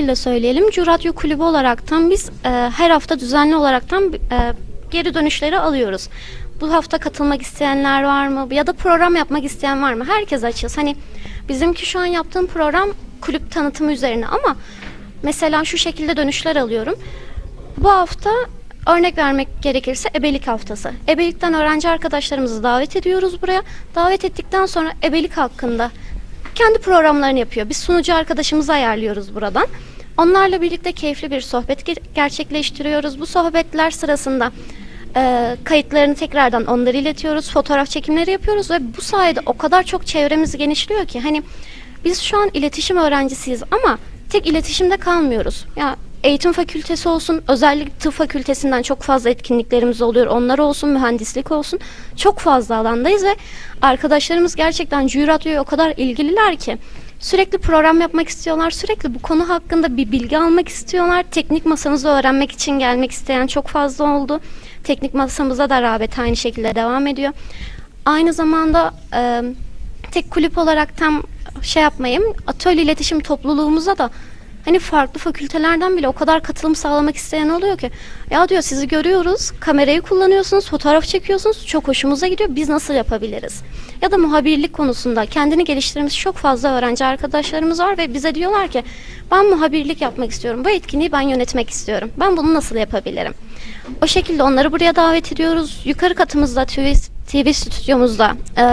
şekilde söyleyelim. Cu Radyo Kulübü olaraktan biz her hafta düzenli olaraktan geri dönüşleri alıyoruz. Bu hafta katılmak isteyenler var mı? Ya da program yapmak isteyen var mı? Herkes açığız. Hani bizimki şu an yaptığım program kulüp tanıtımı üzerine ama mesela şu şekilde dönüşler alıyorum. Bu hafta örnek vermek gerekirse ebelik haftası. Ebelikten öğrenci arkadaşlarımızı davet ediyoruz buraya. Davet ettikten sonra ebelik hakkında kendi programlarını yapıyor. Biz sunucu arkadaşımızı ayarlıyoruz buradan. Onlarla birlikte keyifli bir sohbet gerçekleştiriyoruz. Bu sohbetler sırasında kayıtlarını tekrardan onlara iletiyoruz. Fotoğraf çekimleri yapıyoruz ve bu sayede o kadar çok çevremiz genişliyor ki hani biz şu an iletişim öğrencisiyiz ama tek iletişimde kalmıyoruz. Ya eğitim fakültesi olsun, özellikle tıp fakültesinden çok fazla etkinliklerimiz oluyor. Onlar olsun, mühendislik olsun. Çok fazla alandayız ve arkadaşlarımız gerçekten Cu Radyo'ya o kadar ilgililer ki sürekli program yapmak istiyorlar. Sürekli bu konu hakkında bir bilgi almak istiyorlar. Teknik masamızı öğrenmek için gelmek isteyen çok fazla oldu. Teknik masamıza da rağbet aynı şekilde devam ediyor. Aynı zamanda tek kulüp olarak tam şey yapmayayım, atölye iletişim topluluğumuza da hani farklı fakültelerden bile o kadar katılım sağlamak isteyen oluyor ki ya diyor sizi görüyoruz, kamerayı kullanıyorsunuz, fotoğraf çekiyorsunuz, çok hoşumuza gidiyor, biz nasıl yapabiliriz? Ya da muhabirlik konusunda kendini geliştirmiş çok fazla öğrenci arkadaşlarımız var ve bize diyorlar ki ben muhabirlik yapmak istiyorum, bu etkinliği ben yönetmek istiyorum, ben bunu nasıl yapabilirim? O şekilde onları buraya davet ediyoruz. Yukarı katımızda TV stüdyomuzda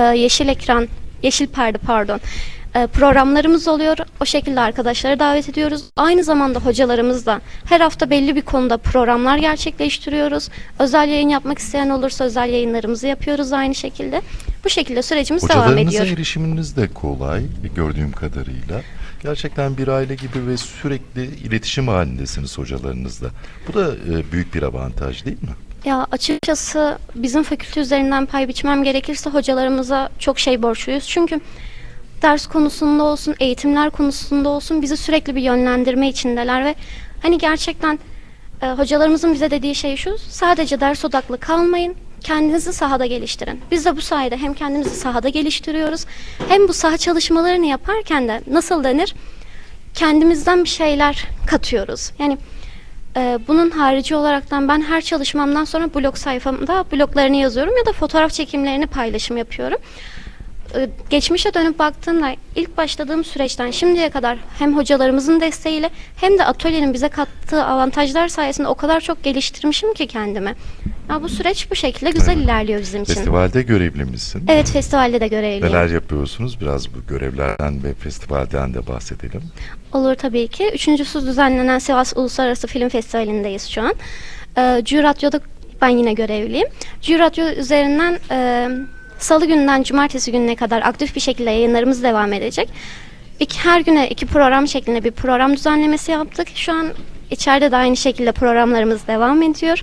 yeşil perde programlarımız oluyor. O şekilde arkadaşları davet ediyoruz. Aynı zamanda hocalarımızla her hafta belli bir konuda programlar gerçekleştiriyoruz. Özel yayın yapmak isteyen olursa özel yayınlarımızı yapıyoruz aynı şekilde. Bu şekilde sürecimiz devam ediyor. Hocalarınıza erişiminiz de kolay gördüğüm kadarıyla. Gerçekten bir aile gibi ve sürekli iletişim halindesiniz hocalarınızla. Bu da büyük bir avantaj değil mi? Ya açıkçası bizim fakülte üzerinden pay biçmem gerekirse hocalarımıza çok şey borçluyuz. Çünkü ders konusunda olsun, eğitimler konusunda olsun bizi sürekli bir yönlendirme içindeler ve hani gerçekten hocalarımızın bize dediği şey şu: sadece ders odaklı kalmayın, kendinizi sahada geliştirin. Biz de bu sayede hem kendimizi sahada geliştiriyoruz hem bu saha çalışmalarını yaparken de nasıl denir, kendimizden bir şeyler katıyoruz. Yani bunun harici olaraktan ben her çalışmamdan sonra blog sayfamda bloglarını yazıyorum ya da fotoğraf çekimlerini paylaşım yapıyorum. Geçmişe dönüp baktığımda ilk başladığım süreçten şimdiye kadar hem hocalarımızın desteğiyle hem de atölyenin bize kattığı avantajlar sayesinde o kadar çok geliştirmişim ki kendimi. Ya bu süreç bu şekilde güzel ilerliyor bizim için. Festivalde görevli misin? Evet, festivalde de görevliyim. Neler yapıyorsunuz? Biraz bu görevlerden ve festivalden de bahsedelim. Olur tabii ki. Üçüncüsü düzenlenen Sivas Uluslararası Film Festivali'ndeyiz şu an. Cu Radyo'da ben yine görevliyim. Cu Radyo üzerinden Salı günden Cumartesi gününe kadar aktif bir şekilde yayınlarımız devam edecek. Her güne 2 program şeklinde bir program düzenlemesi yaptık. Şu an içeride de aynı şekilde programlarımız devam ediyor.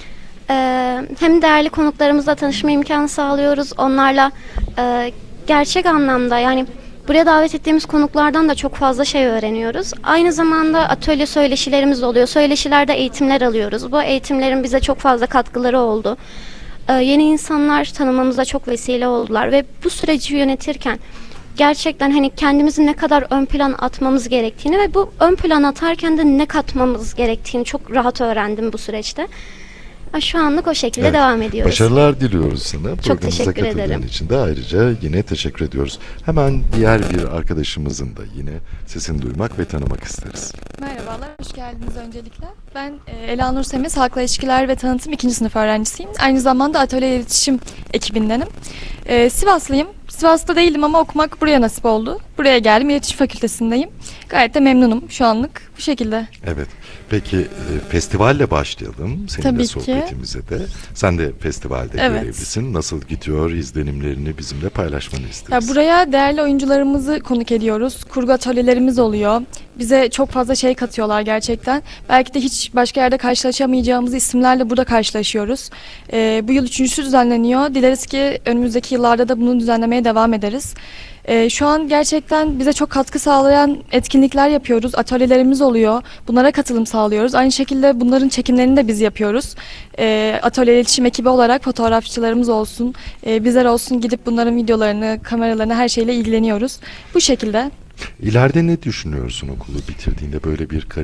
Hem değerli konuklarımızla tanışma imkanı sağlıyoruz. Onlarla gerçek anlamda yani buraya davet ettiğimiz konuklardan da çok fazla şey öğreniyoruz. Aynı zamanda atölye söyleşilerimiz oluyor. Söyleşilerde eğitimler alıyoruz. Bu eğitimlerin bize çok fazla katkıları oldu. Yeni insanlar tanımamıza çok vesile oldular ve bu süreci yönetirken gerçekten hani kendimizi ne kadar ön plana atmamız gerektiğini ve bu ön plana atarken de ne katmamız gerektiğini çok rahat öğrendim bu süreçte. Şu anlık o şekilde devam ediyoruz. Başarılar diliyoruz sana. Çok teşekkür ederim. için de ayrıca yine teşekkür ediyoruz. Hemen diğer bir arkadaşımızın da yine sesini duymak ve tanımak isteriz. Merhabalar, hoş geldiniz öncelikle. Ben Elanur Semiz, Halkla İlişkiler ve Tanıtım 2. sınıf öğrencisiyim. Aynı zamanda atölye iletişim ekibindenim. Sivaslıyım. Sivas'ta değildim ama okumak buraya nasip oldu. Buraya geldim, iletişim fakültesindeyim. Gayet de memnunum şu anlık bu şekilde. Evet. Peki festivalle başlayalım seninle Tabii sohbetimize de. Sen de festivalde görevlisin. Nasıl gidiyor, izlenimlerini bizimle paylaşmanı isteriz. Buraya değerli oyuncularımızı konuk ediyoruz. Kurgu atölyelerimiz oluyor. Bize çok fazla şey katıyorlar gerçekten. Belki de hiç başka yerde karşılaşamayacağımız isimlerle burada karşılaşıyoruz. Bu yıl 3.'sü düzenleniyor. Dileriz ki önümüzdeki yıllarda da bunu düzenlemeye devam ederiz. Şu an gerçekten bize çok katkı sağlayan etkinlikler yapıyoruz. Atölyelerimiz oluyor. Bunlara katılım sağlıyoruz. Aynı şekilde bunların çekimlerini de biz yapıyoruz. Atölye iletişim ekibi olarak fotoğrafçılarımız olsun, bizler olsun gidip bunların videolarını, kameralarını her şeyle ilgileniyoruz. Bu şekilde. İleride ne düşünüyorsun okulu bitirdiğinde böyle bir